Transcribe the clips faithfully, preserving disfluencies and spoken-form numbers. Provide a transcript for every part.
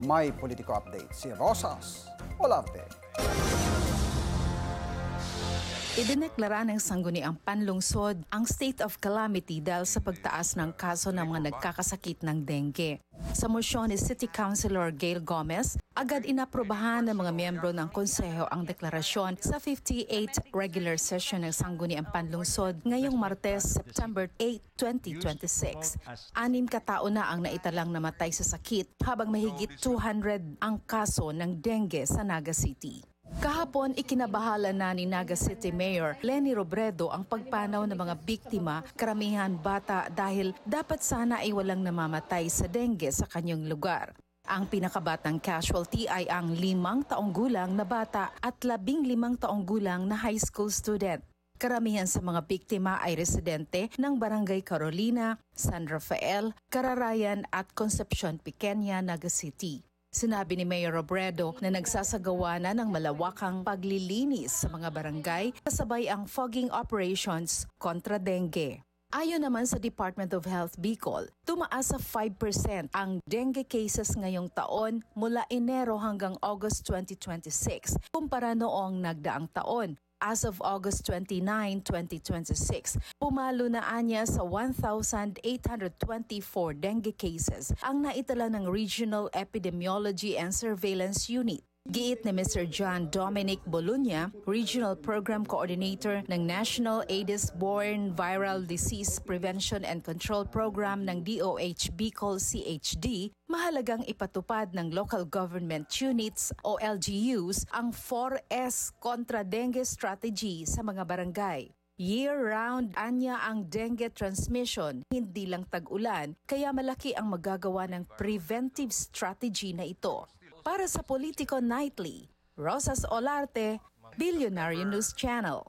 May politiko update si Rosas Olarte. Idineklara ng sangguniang panlungsod ang state of calamity dahil sa pagtaas ng kaso ng mga nagkakasakit ng dengue. Sa mosyon ni City Councilor Gail Gomez, agad inaprobahan ng mga miyembro ng konseho ang deklarasyon sa fifty-eighth regular session ng sangguniang panlungsod ngayong Martes, September eighth, twenty twenty-six. Anim katao na ang naitalang namatay sa sakit habang mahigit two hundred ang kaso ng dengue sa Naga City. Kahapon, ikinabahala na ni Naga City Mayor Leni Robredo ang pagpanaw ng mga biktima, karamihan bata dahil dapat sana ay walang namamatay sa dengue sa kanyang lugar. Ang pinakabatang casualty ay ang limang taong gulang na bata at labing limang taong gulang na high school student. Karamihan sa mga biktima ay residente ng Barangay Carolina, San Rafael, Cararayan at Concepcion Pequeña, Naga City. Sinabi ni Mayor Robredo na nagsasagawa na ng malawakang paglilinis sa mga barangay kasabay ang fogging operations kontra dengue. Ayon naman sa Department of Health Bicol, tumaas sa five percent ang dengue cases ngayong taon mula Enero hanggang August twenty twenty-six kumpara noong nagdaang taon. As of August twenty-ninth, twenty twenty-six, pumalo na anya sa one thousand eight hundred twenty-four dengue cases ang naitala ng Regional Epidemiology and Surveillance Unit. Giit ni Mister John Dominic Bolunya, Regional Program Coordinator ng National Aedes-Borne Viral Disease Prevention and Control Program ng D O H Bicol C H D, mahalagang ipatupad ng local government units o L G Us ang four S kontra dengue strategy sa mga barangay. Year-round anya ang dengue transmission, hindi lang tag-ulan, kaya malaki ang magagawa ng preventive strategy na ito. Para sa Politico Nightly, Rosas Olarte, Billionaire News Channel.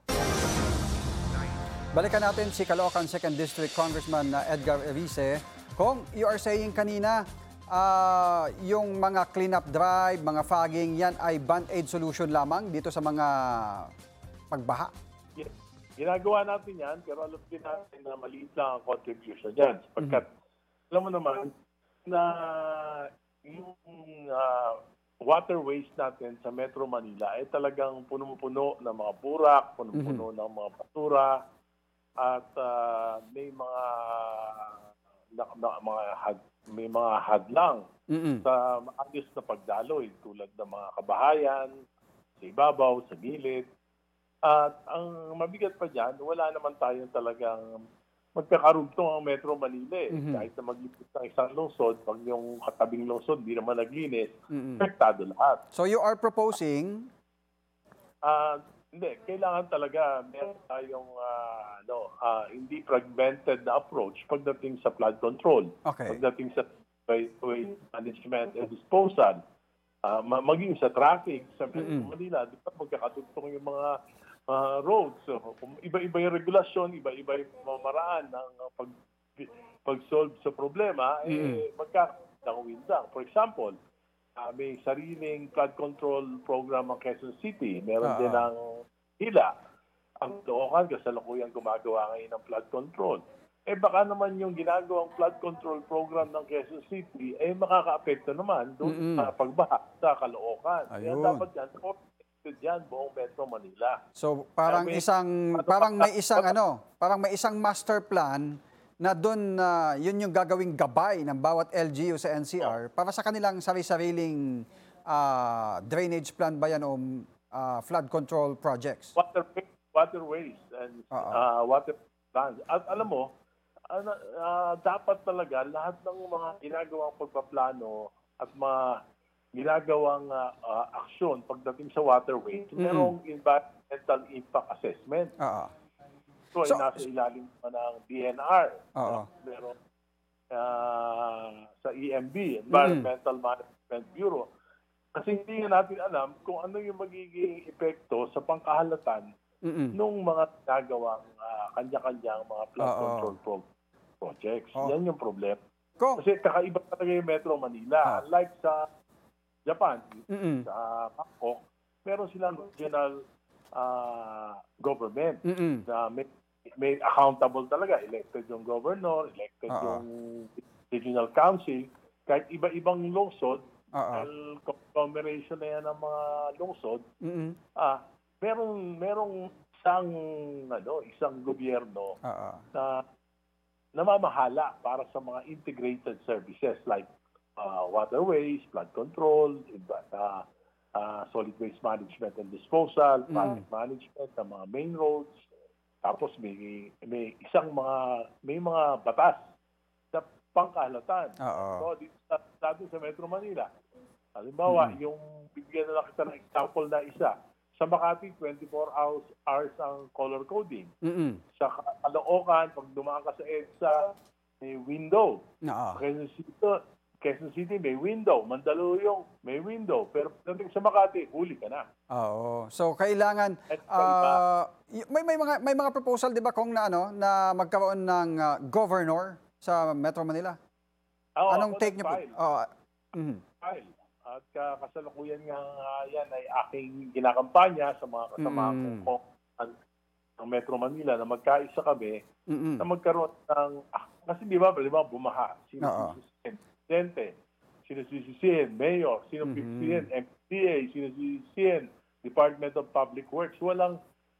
Balikan natin si Caloocan second District Congressman Edgar Erice. Kung you are saying kanina, uh, yung mga cleanup drive, mga fogging, yan ay band-aid solution lamang dito sa mga pagbaha? Yeah. Ginagawa natin yan, pero alam din natin na maliit lang ang contribution dyan. Sapagkat, mm-hmm. alam mo naman, na yung uh, waterways natin sa Metro Manila ay talagang puno-puno ng mga burak, puno-puno mm-hmm. ng mga basura, at uh, may mga na, na, mga had, may mga hadlang mm-hmm. sa maayos na pagdaloy tulad ng mga kabahayan sa ibabaw, sa gilid. At ang mabigat pa dyan, wala naman tayong talagang magkakarugtong ang Metro Manila eh. Mm-hmm. Kahit na maglinis ng isang lungsod, pag yung katabing lungsod di naman naglinis, mm-hmm. apektado lahat. So you are proposing? Uh, hindi, kailangan talaga meron tayong uh, ano, uh, hindi fragmented na approach pagdating sa flood control. Okay. Pagdating sa waste management and disposal. Uh, maging sa traffic sa Metro mm-hmm. Manila, di ba magkakatugtong yung mga Uh, roads. So, iba-iba yung regulasyon, iba-iba yung mamaraan ng pag, pag-solve sa problema, mm-hmm. eh, magkakawin lang. For example, uh, may sariling flood control program ang Quezon City. Meron uh-huh. din ang hila. Ang Caloocan, kasalukuyang gumagawa ngayon ng flood control. Eh baka naman yung ginagawang flood control program ng Quezon City, eh makaka-apekto naman doon mm-hmm. sa pagbaha sa Caloocan. Kaya dapat yan, diyan buong Metro Manila. So parang may, isang ano, parang may isang ano, parang may isang master plan na doon uh, yun yung gagawing gabay ng bawat L G U sa N C R para sa kanilang sari-sariling uh, drainage plan ba yan o uh, flood control projects. Water waterways and uh, water plans. At alam mo, uh, uh, dapat talaga lahat ng mga ginagawang pagpaplano at mga ginagawang uh, uh, aksyon pagdating sa waterway, mm-hmm. merong environmental impact assessment. Uh-huh. So, so, ay nasa ilalim pa ng D N R. Uh-huh. Meron uh, sa E M B, Environmental mm-hmm. Management Bureau. Kasi hindi natin alam kung ano yung magiging epekto sa pangkahalatan mm-hmm. ng mga ginagawang uh, kanya-kanyang mga flood uh-huh. control pro- projects. Uh-huh. Yan yung problema. Kung... Kasi kakaiba talaga yung Metro Manila. Uh-huh. Like sa Japan, mm-hmm. sa Bangkok, meron silang regional uh, government mm-hmm. na may, may accountable talaga. Elected yung governor, elected uh-huh. yung regional council. Kahit iba-ibang lungsod, Oo. dahil conglomeration na yan ng mga lungsod, Mm. ah, merong, merong isang, ano, isang gobyerno Oo. na namamahala para sa mga integrated services like uh, waterways, flood control, iba, uh, uh, solid waste management and disposal, traffic management ng mga main roads. Tapos may may isang mga may mga batas sa pangkalahatan. Oo. So dito sa, dati sa Metro Manila, halimbawa, yung bigyan na lang kita ng example na isa, sa Makati, twenty-four hours, hours ang color coding. Mm. Sa Caloocan, pag dumaan ka sa EDSA, may window. Oo. Quezon City, Quezon City may window. Mandaluyong may window. Pero pagdating sa Makati, huli ka na. Oo. So kailangan At ah, y- may may mga may mga proposal 'di ba kung na ano na magkaroon ng ah, governor sa Metro Manila. Oo, Anong ako take niyo po? nag-file. Oo. Mhm. File. At uh, kasalukuyan nga uh, yan ay aking ginakampanya sa mga kasama Mm. kong ng Metro Manila na magkaisa kami Mm. na magkaroon ng, ah, kasi di ba, di ba, bumaha, sino Oo. sisisihin? Presidente, sino sisisihin? Mayor, sino Mhm. sisisihin? M P A, sino sisisihin? Department of Public Works. Walang,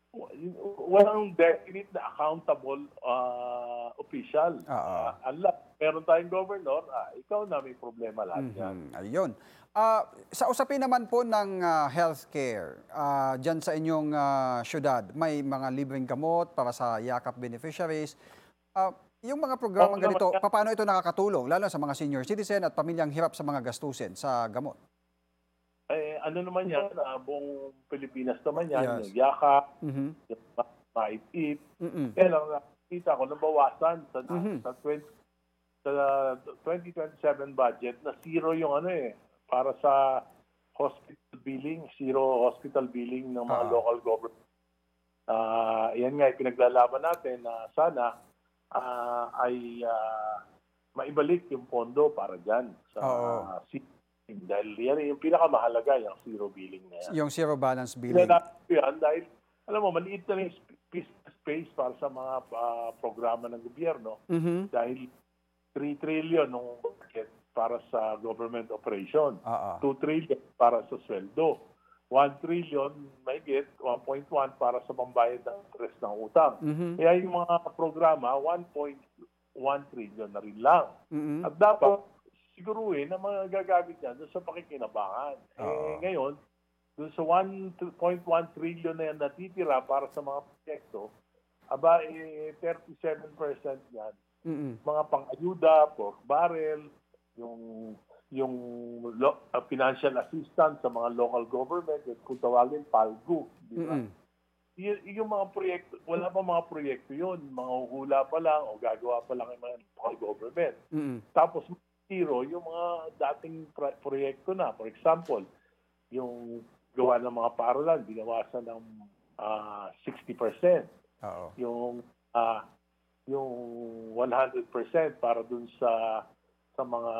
walang definite na accountable uh, official. Oo. Uh, unless meron tayong governor, ah, ikaw na may problema lahat yan. Mhm. Ayun. Ah, sa usapin naman po ng ah, healthcare, ah, dyan sa inyong ah, syudad, may mga libreng gamot para sa yakap beneficiaries. Ah, yung mga programang Oo naman ganito, yan. paano ito nakakatulong, lalo sa mga senior citizen at pamilyang hirap sa mga gastusin sa gamot? Eh, ano naman yan, ah, buong Pilipinas naman yan, Yes. yung yakap, Mhm. yung ma- maitip. Mm-mm. Kaya lang nakita ko, nabawasan sa, Mhm. sa, twenty, sa twenty twenty-seven budget na zero yung ano eh, para sa hospital billing, zero hospital billing ng mga Ah. local government. Ah, yan nga, pinaglalaban natin na sana ah, ay ah, maibalik yung pondo para dyan sa Oo. C- dahil yan yung pinakamahalaga, yung zero billing na yan. Yung zero balance billing. Pinanap ko yan dahil, alam mo, maliit na rin yung sp- space para sa mga ah, programa ng gobyerno Mhm. dahil three trillion ng budget para sa government operation, Oo. two trillion para sa sweldo, one trillion, may get, one point one para sa pambayad ng interest ng utang. Mhm. Kaya yung mga programa, one point one trillion na rin lang. Mhm. At dapat siguruhin na mga gagamit yan doon sa pakikinabangan. Eh, Oo. ngayon, doon sa one point one trillion na yan natitira para sa mga proyekto, aba, eh, thirty-seven percent yan, Mhm. mga pang-ayuda, pork barrel, yung yung lo, uh, financial assistance sa mga local government, kung tawagin, PALGO. Di ba? Mhm. Y- yung mga proyekto, wala pa mga proyekto yun. Mga hula pa lang o gagawa pa lang yung mga local government. Mhm. Tapos zero yung mga dating pra- proyekto na. For example, yung gawa ng mga paaralan, binawasan ng ah, sixty percent. Oo. Yung ah, yung one hundred percent para dun sa sa mga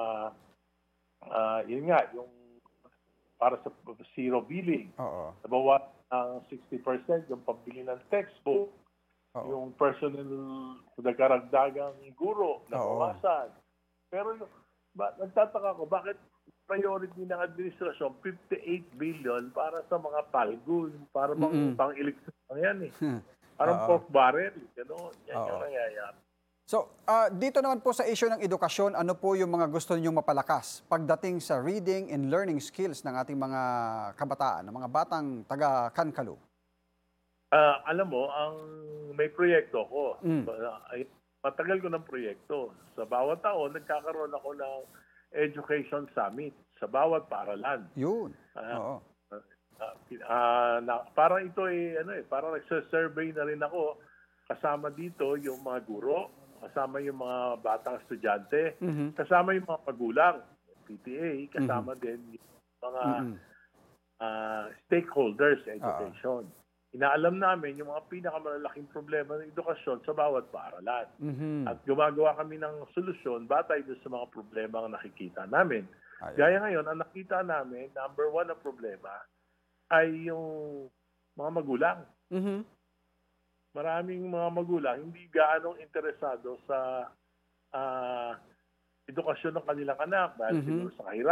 ah, yun nga, yung para sa zero billing. Oo. Nabawas ng sixty percent yung pambili ng textbook, Oo. yung personal nagkaragdagang guro, nabawasan. Pero yung, ba, nagtataka ko, bakit priority ng administrasyon, fifty-eight billion para sa mga palgo, para bang Mm-mm. pang-eleksyon lang yan eh. Parang Oo. pork barrel, gano'n. Yan Oo. yung nangyayari. So, ah, dito naman po sa issue ng edukasyon, ano po yung mga gusto ninyong mapalakas pagdating sa reading and learning skills ng ating mga kabataan, ng mga batang taga Kankalu? Ah, alam mo, ang may proyekto ko. Mm. Ay, matagal ko ng proyekto. Sa bawat taon, nagkakaroon ako ng education summit sa bawat paaralan. Yun. Ah, Oo. Ah, ah, na, parang ito ay ano eh, parang nagsa-survey na rin ako kasama dito yung mga guro, kasama yung mga batang estudyante, Mhm. kasama yung mga magulang, P T A, kasama din yung mga Mhm. ah, stakeholders sa education. Inaalam namin yung mga pinakamalalaking problema ng edukasyon sa bawat paaralan. Mhm. At gumagawa kami ng solusyon batay doon sa mga problema ang nakikita namin. Ayun. Gaya ngayon, ang nakita namin, number one na problema ay yung mga magulang. Mhm. Maraming mga magulang hindi gaanong interesado sa ah, edukasyon ng kanilang anak dahil Mhm. siguro sa kahirapan.